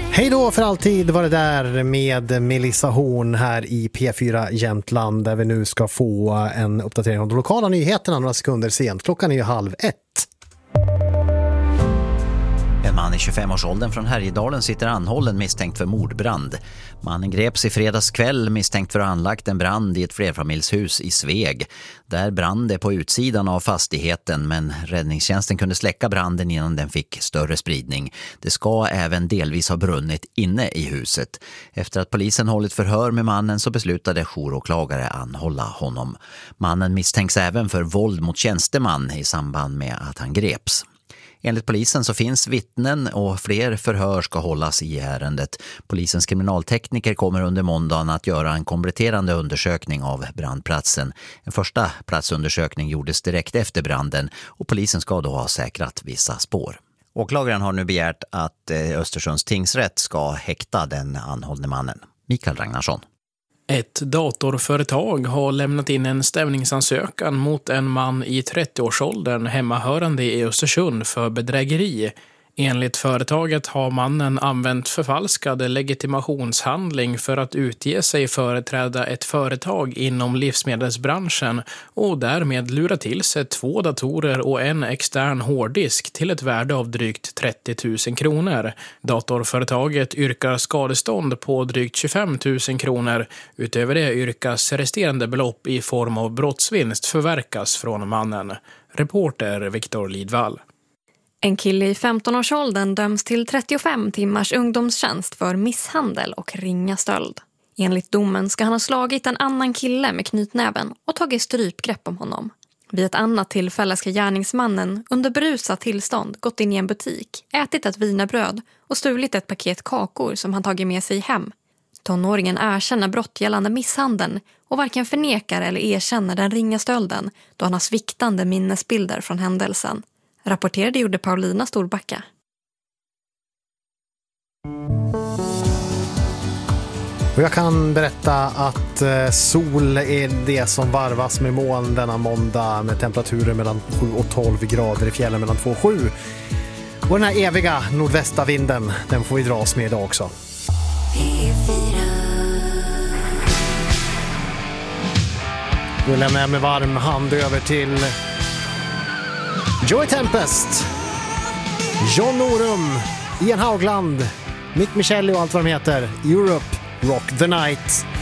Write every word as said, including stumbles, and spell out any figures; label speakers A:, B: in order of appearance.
A: Hej då för alltid var det där med Melissa Horn här i P fyra Jämtland, där vi nu ska få en uppdatering av de lokala nyheterna några sekunder sent. Klockan är ju halv ett.
B: En man i tjugofem-årsåldern från Härjedalen sitter anhållen misstänkt för mordbrand. Mannen greps i fredags kväll misstänkt för att ha anlagt en brand i ett flerfamiljshus i Sveg. Där brann det på utsidan av fastigheten, men räddningstjänsten kunde släcka branden innan den fick större spridning. Det ska även delvis ha brunnit inne i huset. Efter att polisen hållit förhör med mannen så beslutade jouråklagare anhålla honom. Mannen misstänks även för våld mot tjänsteman i samband med att han greps. Enligt polisen så finns vittnen och fler förhör ska hållas i ärendet. Polisens kriminaltekniker kommer under måndagen att göra en kompletterande undersökning av brandplatsen. En första platsundersökning gjordes direkt efter branden och polisen ska då ha säkrat vissa spår. Åklagaren har nu begärt att Östersunds tingsrätt ska häkta den anhållne mannen. Mikael Ragnarsson.
C: Ett datorföretag har lämnat in en stämningsansökan mot en man i trettio-årsåldern hemmahörande i Östersund för bedrägeri. Enligt företaget har mannen använt förfalskad legitimationshandling för att utge sig företräda ett företag inom livsmedelsbranschen och därmed lura till sig två datorer och en extern hårddisk till ett värde av drygt trettio tusen kronor. Datorföretaget yrkar skadestånd på drygt tjugofem tusen kronor. Utöver det yrkas resterande belopp i form av brottsvinst förverkas från mannen. Reporter Viktor Lidvall.
D: En kille i femton-årsåldern döms till trettiofem timmars ungdomstjänst för misshandel och ringa stöld. Enligt domen ska han ha slagit en annan kille med knytnäven och tagit strypgrepp om honom. Vid ett annat tillfälle ska gärningsmannen under berusat tillstånd gått in i en butik, ätit ett wienerbröd och stulit ett paket kakor som han tagit med sig hem. Tonåringen erkänner brott gällande misshandeln och varken förnekar eller erkänner den ringa stölden då han har sviktande minnesbilder från händelsen. Rapporterade gjorde Paulina Storbacka.
A: Och jag kan berätta att sol är det som varvas med moln denna måndag med temperaturer mellan sju och tolv grader i fjällen mellan två och sju. Och den här eviga nordvästa vinden, den får vi dras med idag också. Nu lämnar jag med varm hand över till Joey Tempest, John Norum, Ian Haugland, Mick Michelli och allt vad de heter. Europe Rock the Night.